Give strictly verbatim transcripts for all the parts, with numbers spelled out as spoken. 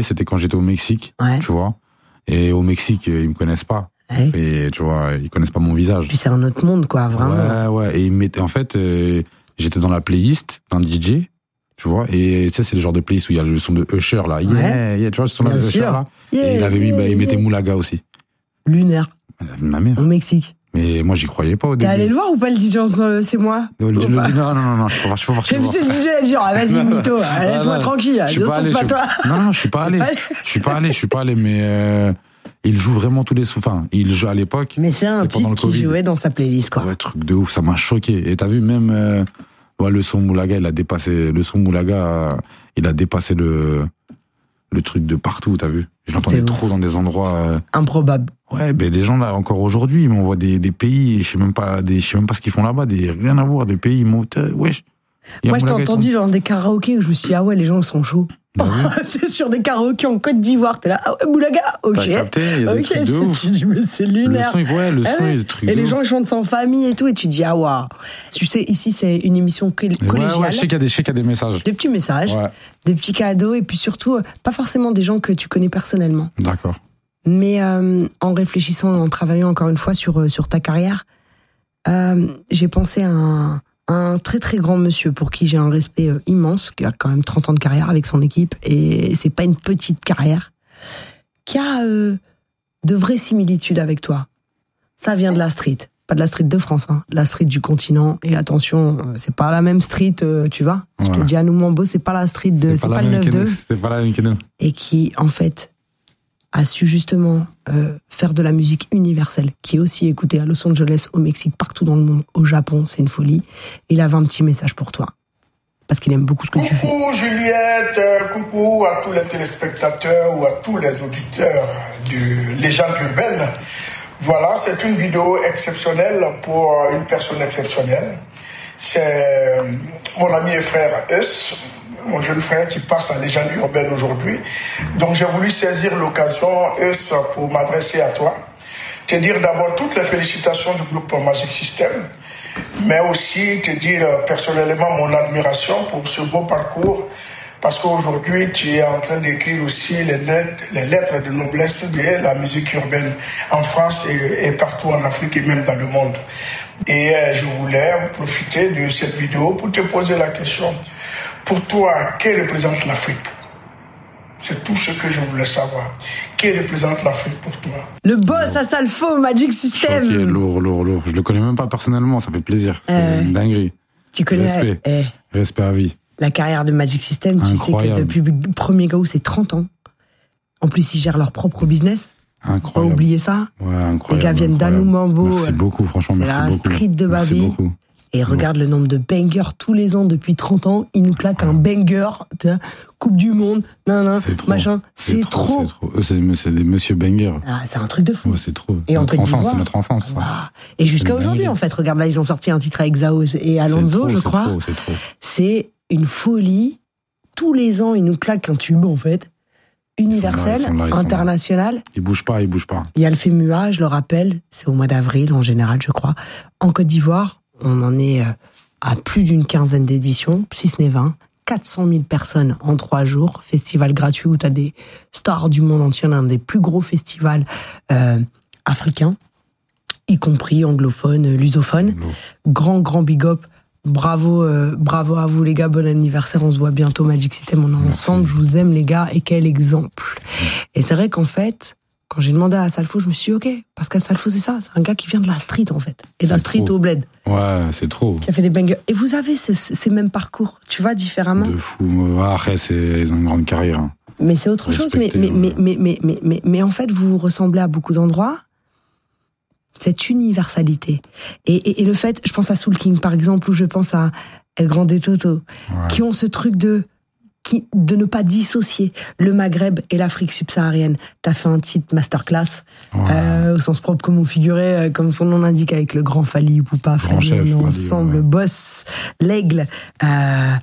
c'était quand j'étais au Mexique, ouais. tu vois. Et au Mexique, ils me connaissent pas. Ouais. Et tu vois, ils connaissent pas mon visage. Puis c'est un autre monde, quoi, vraiment. Ouais, ouais. Et ils mettaient, en fait, euh, j'étais dans la playlist d'un D J, tu vois. Et tu sais, c'est le genre de playlist où il y a le son de Usher, là. Yeah, ouais. yeah, tu vois, ce son de Usher, là. Yeah, et il avait mis, yeah, bah, il mettait yeah. Moulaga aussi. Lunaire. Ma mère. Au Mexique. Mais moi, j'y croyais pas au début. T'es allé le voir ou pas, le D J, c'est moi? Le, le, le, non, non, non, non, je peux pas, je peux pas. C'est le D J, elle dit, ah, vas-y, mytho, laisse-moi tranquille, je suis pas allé, c'est pas toi. Non, non, je suis pas allé. Je suis pas allé, je suis pas allé, mais, euh, il joue vraiment tous les sous, enfin, il joue à l'époque. Mais c'est un titre qui jouait dans sa playlist, quoi. Ouais, truc de ouf, ça m'a choqué. Et t'as vu, même, euh, ouais, le son Moulaga, il a dépassé, le son Moulaga, il a dépassé le, le truc de partout, t'as vu? Je l'entendais trop dans des endroits, euh... improbables. Ouais, ben, des gens là, encore aujourd'hui, ils m'envoient des, des pays, et je sais même pas, des, je sais même pas ce qu'ils font là-bas, des, rien à voir, des pays, ils m'ont, wesh. Moi, je t'ai entendu dans des karaokés où je me suis dit, ah ouais, les gens sont chauds. Bah oui. C'est sur des karaokés en Côte d'Ivoire. T'es là, ah ouais, Moulaga, ok. T'as capté, il y a des okay. trucs de ouf. Tu dis, mais c'est lunaire. Le son, ouais, le son, ah ouais. il y a des trucs Et de les ouf. gens, ils chantent ça en famille et tout, et tu dis, ah waouh. Tu sais, ici, c'est une émission collégiale. Ouais, ouais, je sais qu'il y a des, je sais qu'il y a des messages. Des petits messages, ouais. Des petits cadeaux, et puis surtout, pas forcément des gens que tu connais personnellement. D'accord. Mais euh, en réfléchissant, en travaillant encore une fois sur, sur ta carrière, euh, j'ai pensé à un, un très très grand monsieur pour qui j'ai un respect euh, immense, qui a quand même trente ans de carrière avec son équipe, et c'est pas une petite carrière, qui a euh, de vraies similitudes avec toi. Ça vient de la street, pas de la street de France, hein, de la street du continent, et attention, euh, c'est pas la même street, euh, tu vois, ouais. Je te dis à nous Mambo, c'est pas la street de, c'est, c'est pas, pas le neuf deux, c'est pas la même que nous. Et qui, en fait, a su justement euh, faire de la musique universelle, qui est aussi écoutée à Los Angeles, au Mexique, partout dans le monde, au Japon, c'est une folie. Il avait un petit message pour toi, parce qu'il aime beaucoup ce que coucou, tu fais. Coucou Juliette, euh, coucou à tous les téléspectateurs ou à tous les auditeurs de Légende urbaine. Voilà, c'est une vidéo exceptionnelle pour une personne exceptionnelle. C'est mon ami et frère Eus, mon jeune frère qui passe à Légende urbaine aujourd'hui. Donc j'ai voulu saisir l'occasion, Eus, pour m'adresser à toi. Te dire d'abord toutes les félicitations du groupe Magic System, mais aussi te dire personnellement mon admiration pour ce beau parcours, parce qu'aujourd'hui tu es en train d'écrire aussi les lettres, les lettres de noblesse de la musique urbaine en France et, et partout en Afrique et même dans le monde. Et euh, je voulais profiter de cette vidéo pour te poser la question. Pour toi, qui représente l'Afrique? C'est tout ce que je voulais savoir. Qui représente l'Afrique pour toi? Le boss à Salfo, Magic System. Choqué, lourd, lourd, lourd. Je le connais même pas personnellement, ça fait plaisir. C'est euh, une dinguerie. Tu connais Respect. Euh, Respect à vie. La carrière de Magic System, tu Incroyable. sais que depuis le premier Gaou, c'est trente ans. En plus, ils gèrent leur propre business. Incroyable. Pas oublier ça. Ouais, incroyable. Les gars viennent d'Anou Mambo. Merci beaucoup, franchement, c'est merci la beaucoup. Street de Merci Babi. beaucoup. Et regarde le nombre de bangers tous les ans depuis trente ans. Ils nous claquent un banger, Coupe du Monde, nan, nan, c'est trop. machin. C'est, c'est trop. trop. C'est trop. Eux, c'est, c'est des monsieur bangers. Ah, c'est un truc de fou. Ouais, c'est trop. Et notre enfance, c'est notre enfance. Wow. Et jusqu'à aujourd'hui, en fait. Regarde, là, ils ont sorti un titre avec Zao et Alonso, trop, je c'est crois. Trop, c'est trop. C'est une folie. Tous les ans, ils nous claquent un tube, en fait. Universel, ils sont là, ils sont là, ils international. Ils bougent pas, ils bougent pas. Il y a le FEMUA, je le rappelle, c'est au mois d'avril en général, je crois. En Côte d'Ivoire, on en est à plus d'une quinzaine d'éditions, si ce n'est vingt. quatre cent mille personnes en trois jours. Festival gratuit où tu as des stars du monde entier, l'un des plus gros festivals euh, africains, y compris anglophones, lusophones. Grand, grand big up. Bravo, euh, bravo à vous les gars, bon anniversaire, on se voit bientôt Magic System, on est ensemble, je vous aime les gars, et quel exemple. Et c'est vrai qu'en fait, quand j'ai demandé à Salfo, je me suis dit ok, parce qu'à Salfo c'est ça, c'est un gars qui vient de la street en fait, et de la street trop. Au bled. Ouais, c'est trop. Qui a fait des bangers. Et vous avez ce, ce, ces mêmes parcours, tu vois, différemment. De fou, après c'est, ils ont une grande carrière. Hein. Mais c'est autre Respecté, chose, mais, mais, ouais. mais, mais, mais, mais, mais en fait vous vous ressemblez à beaucoup d'endroits. Cette universalité. Et, et, et le fait, je pense à Soul King par exemple, ou je pense à El Grande Toto, ouais. Qui ont ce truc de, qui, de ne pas dissocier le Maghreb et l'Afrique subsaharienne. T'as fait un titre masterclass, ouais. euh, au sens propre comme au figuré, euh, comme son nom l'indique, avec le grand Fally Ipupa, Fally, ensemble, ouais. Boss, l'aigle. Euh,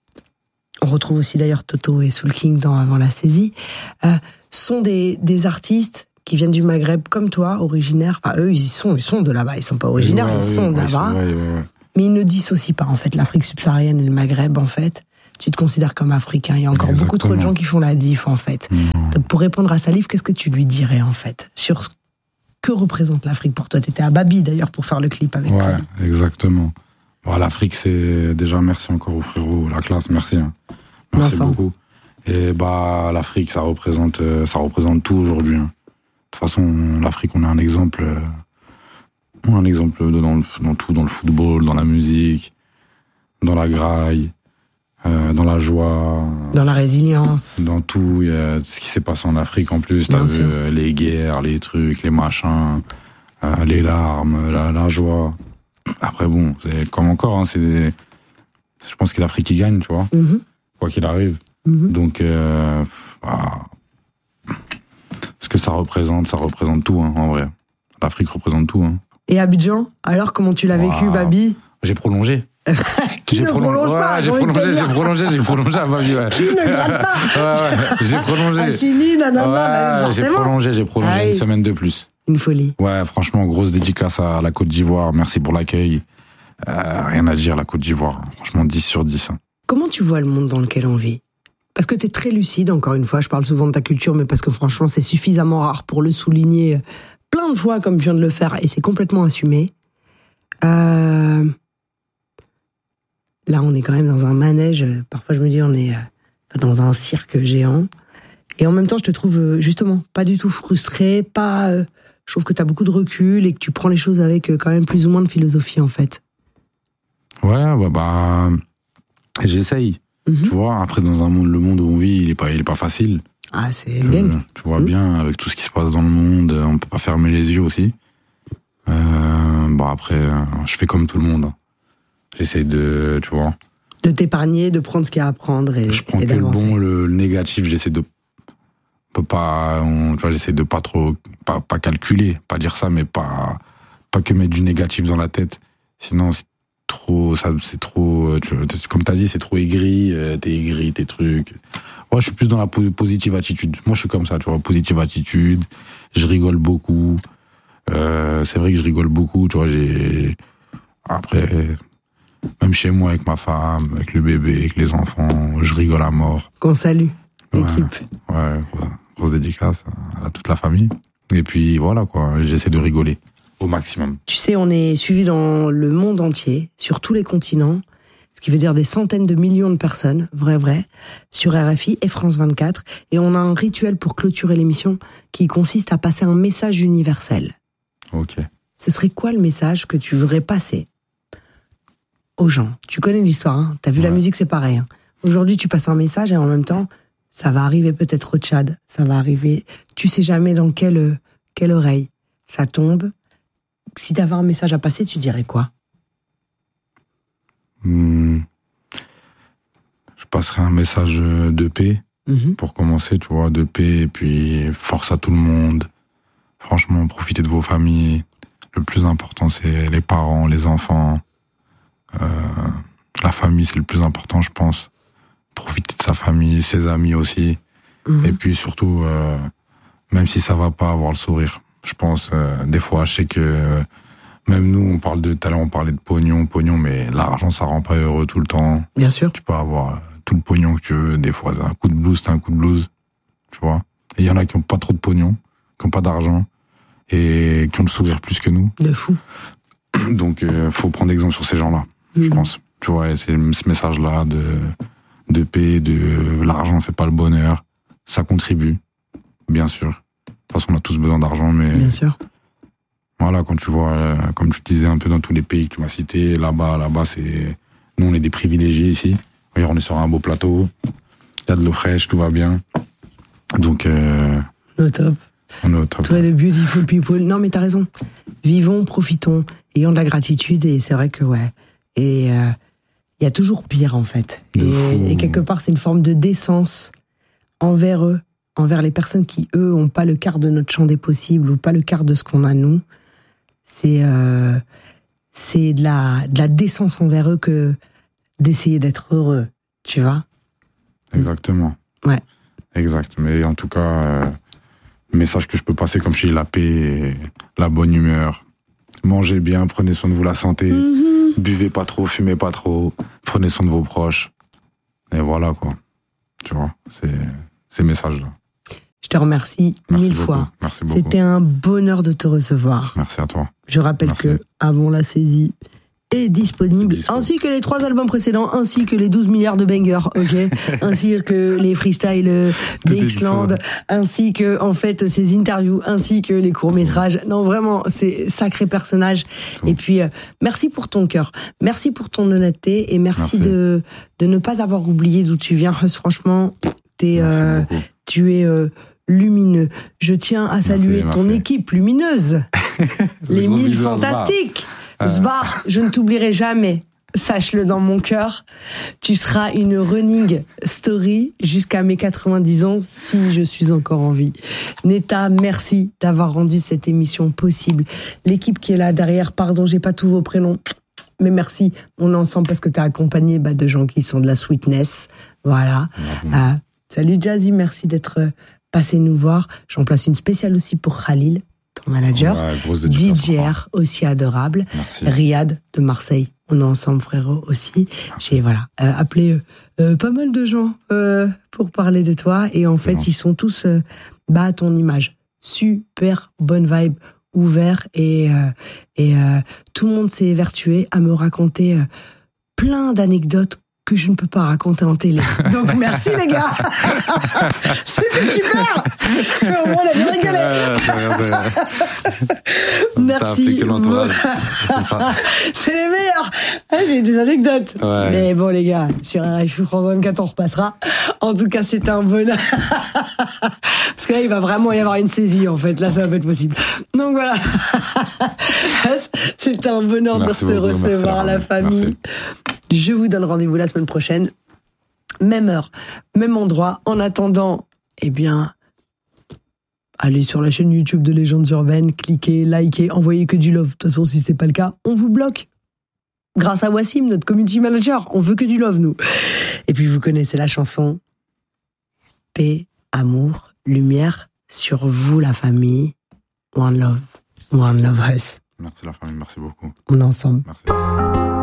on retrouve aussi d'ailleurs Toto et Soul King dans Avant la saisie. Euh, sont des, des artistes qui viennent du Maghreb comme toi, originaires. Enfin, eux, ils y sont, ils sont de là-bas. Ils sont pas originaires, ouais, ils sont ouais, de là-bas. Ouais, ouais, ouais. Mais ils ne dissocient pas, en fait, l'Afrique subsaharienne et le Maghreb, en fait. tu te considères comme africain. Il y a encore Exactement. beaucoup trop de gens qui font la diff, en fait. Non. Donc, pour répondre à Salif, qu'est-ce que tu lui dirais, en fait, sur ce que représente l'Afrique pour toi? T'étais à Babi, d'ailleurs, pour faire le clip avec Ouais, Fali. exactement. Bon, l'Afrique, c'est déjà merci encore aux frérots, la classe, merci. Hein. Merci Vincent. beaucoup. Et bah, l'Afrique, ça représente, ça représente tout aujourd'hui. Hein. De toute façon, l'Afrique, on a un exemple, on a un exemple dans, le, dans tout, dans le football, dans la musique, dans la graille, euh, dans la joie. Dans la résilience. Dans tout, il y a ce qui s'est passé en Afrique en plus. T'as Bien vu sûr. euh, les guerres, les trucs, les machins, euh, les larmes, la, la joie. Après bon, c'est comme encore, hein, c'est des... je pense que l'Afrique qui gagne, tu vois, Mm-hmm. quoi qu'il arrive. Mm-hmm. Donc, euh, bah, ce que ça représente, ça représente tout, hein, en vrai. L'Afrique représente tout. Hein. Et Abidjan, alors comment tu l'as vécu, Waouh. Babi? J'ai prolongé. Qui J'ai ne prolongé. prolonge pas, Ouais, j'ai j'ai envie de te prolongé, j'ai dire. prolongé, j'ai prolongé à ma vie, ouais. Qui ne gratte pas? Ouais, ouais, j'ai prolongé. Assini, nanana, Ouais, bah, j'ai forcément. prolongé, j'ai prolongé Ah une oui. semaine de plus. Une folie. Ouais, franchement, grosse dédicace à la Côte d'Ivoire. Merci pour l'accueil. Euh, rien à dire, la Côte d'Ivoire. Franchement, dix sur dix. Hein. Comment tu vois le monde dans lequel on vit? Parce que tu es très lucide, encore une fois, je parle souvent de ta culture, mais parce que franchement, c'est suffisamment rare pour le souligner plein de fois comme je viens de le faire, et c'est complètement assumé. Euh... Là, on est quand même dans un manège, parfois je me dis on est dans un cirque géant, et en même temps, je te trouve justement pas du tout frustré, pas... euh, je trouve que tu as beaucoup de recul et que tu prends les choses avec quand même plus ou moins de philosophie, en fait. Ouais, bah, bah j'essaye. Mm-hmm. Tu vois, après, dans un monde, le monde où on vit, il est pas, il est pas facile. Ah, c'est Je- gang. tu vois Mm. bien, avec tout ce qui se passe dans le monde, on peut pas fermer les yeux aussi. Euh, bon, après, euh, je fais comme tout le monde. hein. J'essaye de, tu vois, De t'épargner, de prendre ce qu'il y a à prendre et, je prends et que le d'avancer. bon, le, le négatif, j'essaie de peut pas, on- tu vois, j'essaie de pas trop, pas, pas calculer, pas dire ça, mais pas, pas que mettre du négatif dans la tête. Sinon, c'est trop, ça, c'est trop, euh, tu, comme t'as dit, c'est trop aigri, euh, t'es aigri, tes trucs. Moi, je suis plus dans la po- positive attitude. Moi, je suis comme ça, tu vois, positive attitude. Je rigole beaucoup. Euh, c'est vrai que je rigole beaucoup, tu vois, j'ai, après, même chez moi, avec ma femme, avec le bébé, avec les enfants, je rigole à mort. Qu'on salue, Ouais. l'équipe. Ouais, grosse, grosse dédicace à toute la famille. Et puis voilà, quoi, j'essaie de rigoler au maximum. Tu sais, on est suivi dans le monde entier, sur tous les continents, ce qui veut dire des centaines de millions de personnes, vrai, vrai, sur R F I et France vingt-quatre. Et on a un rituel pour clôturer l'émission qui consiste à passer un message universel. Ok. Ce serait quoi le message que tu voudrais passer aux gens? Tu connais l'histoire, hein? T'as vu Ouais. la musique, c'est pareil. Hein? Aujourd'hui, tu passes un message et en même temps, ça va arriver peut-être au Tchad, ça va arriver, tu sais jamais dans quelle, quelle oreille ça tombe. Si t'avais un message à passer, tu dirais quoi? Hmm. Je passerai un message de paix, Mhm. pour commencer, tu vois, de paix, et puis force à tout le monde. Franchement, profitez de vos familles. Le plus important, c'est les parents, les enfants. Euh, la famille, c'est le plus important, je pense. Profiter de sa famille, ses amis aussi. Mhm. Et puis surtout, euh, même si ça va pas, avoir le sourire. Je pense, euh, des fois, je sais que euh, même nous, on parle de, tout à l'heure, on parlait de pognon, pognon, mais l'argent, ça rend pas heureux tout le temps. Bien sûr. Tu peux avoir euh, tout le pognon que tu veux. Des fois, un coup de blues, t'as un coup de blues. Tu vois. Et il y en a qui ont pas trop de pognon, qui ont pas d'argent, et qui ont le sourire plus que nous. De fou. Donc, euh, faut prendre exemple sur ces gens-là, je Mhm. pense. Tu vois, et c'est ce message-là de, de paix, de l'argent fait pas le bonheur. Ça contribue, bien sûr. De toute façon, on a tous besoin d'argent, mais Bien sûr. voilà, quand tu vois, euh, comme tu disais un peu dans tous les pays que tu m'as cités, là-bas, là-bas, c'est, nous, on est des privilégiés ici. Regarde, on est sur un beau plateau. Il y a de l'eau fraîche, tout va bien. Donc, euh, Au top. on est au top. Toi, le beautiful people. Non, mais t'as raison. Vivons, profitons, ayons de la gratitude, et c'est vrai que, ouais. Et il euh, y a toujours pire, en fait. De fou. Et, et quelque part, c'est une forme de décence envers eux, envers les personnes qui, eux, ont pas le quart de notre champ des possibles, ou pas le quart de ce qu'on a, nous. C'est euh, c'est de la, de la décence envers eux que d'essayer d'être heureux, tu vois. Exactement. Ouais. Exact. Mais en tout cas, euh, le message que je peux passer, comme je dis, la paix, et la bonne humeur. Mangez bien, prenez soin de vous, la santé. Mm-hmm. Buvez pas trop, fumez pas trop. Prenez soin de vos proches. Et voilà, quoi. Tu vois, c'est ces messages-là. Je te remercie Merci mille beaucoup. fois. Merci beaucoup. C'était un bonheur de te recevoir. Merci à toi. Je rappelle Merci. que Avant la saisie est disponible, Dispo. ainsi que les trois albums précédents, ainsi que les douze milliards de bangers, ok, ainsi que les freestyles d'Ixland, ainsi que en fait ces interviews, ainsi que les courts métrages. Non, vraiment, c'est sacré personnage. Tout. Et puis euh, merci pour ton cœur, merci pour ton honnêteté et merci, Merci. de de ne pas avoir oublié d'où tu viens. Franchement, t'es, Merci euh, beaucoup. tu es euh, lumineux. Je tiens à saluer Merci, ton merci. équipe lumineuse, les Gros mille bisous à Zbar. fantastiques. Euh. Zbar, je ne t'oublierai jamais. Sache-le dans mon cœur. Tu seras une running story jusqu'à mes quatre-vingt-dix ans si je suis encore en vie. Neta, merci d'avoir rendu cette émission possible. L'équipe qui est là derrière, pardon, j'ai pas tous vos prénoms. Mais merci, on est ensemble parce que t'es accompagné bah, de gens qui sont de la sweetness. Voilà. Merci. Euh, salut Jazzy, merci d'être passé nous voir. J'en place une spéciale aussi pour Khalil, ton manager. Ouais, grosse D dédicace. J R, aussi adorable. Merci. Riyad de Marseille. On est ensemble, frérot, aussi. J'ai voilà, euh, appelé euh, euh, pas mal de gens euh, pour parler de toi. Et en fait, bon. ils sont tous euh, bah, à ton image. Super bonne vibe, ouvert. Et, euh, et euh, tout le monde s'est évertué à me raconter euh, plein d'anecdotes que je ne peux pas raconter en télé. Donc merci les gars. C'était super. Au moins on a bien rigolé. Merci. C'est ça. C'est les meilleurs. Ah, j'ai des anecdotes. Ouais. Mais bon les gars, sur R F I France vingt-quatre on repassera. En tout cas c'était un bonheur. Parce que là il va vraiment y avoir une saisie en fait. Là ça va pas être possible. Donc voilà. C'était un bonheur Merci de te beaucoup, merci, recevoir la merci. famille. Je vous donne rendez-vous la semaine prochaine. Même heure, même endroit. En attendant, eh bien, allez sur la chaîne YouTube de Légendes Urbaines, cliquez, likez, envoyez que du love. De toute façon, si c'est pas le cas, on vous bloque. Grâce à Wassim, notre community manager, on veut que du love, nous. Et puis, vous connaissez la chanson. Paix, amour, lumière sur vous, la famille. One love. One love us. Merci la famille, merci beaucoup. On est ensemble. Merci.